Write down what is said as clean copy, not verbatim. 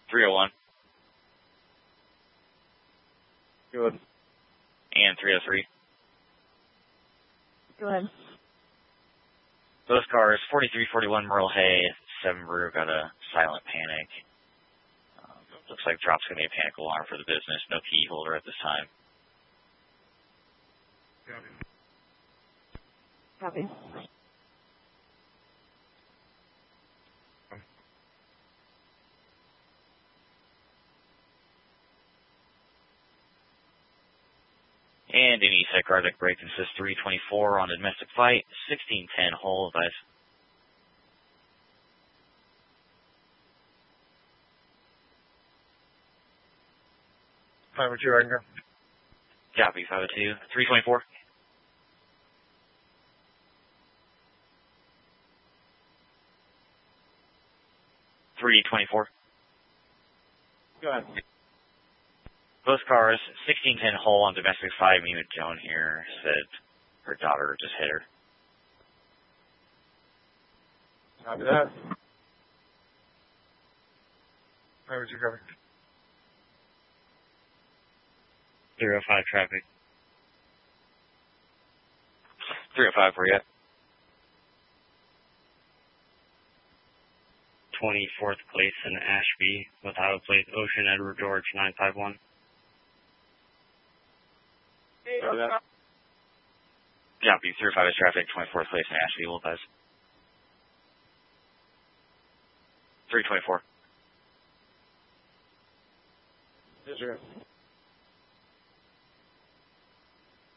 301. Good. And 303. Good. Those cars, 4341 Merle Hay, 7 Brew, got a silent panic. Looks like drop's going to be a panic alarm for the business. No key holder at this time. Copy. And any psychotic break insists 324 on a domestic flight, 1610 hole advice. Five or two, I can go. Copy, 502. 324. Go ahead. Both cars, 1610 hole on domestic flight. Me with Joan here said her daughter just hit her. Copy that. Five or two, cover. 305 traffic. 305 for you. 24th place in Ashby with auto plate Ocean Edward George 951. Copy, 305 is traffic, 24th place in Ashby, Lopez. 324. Yes, sir.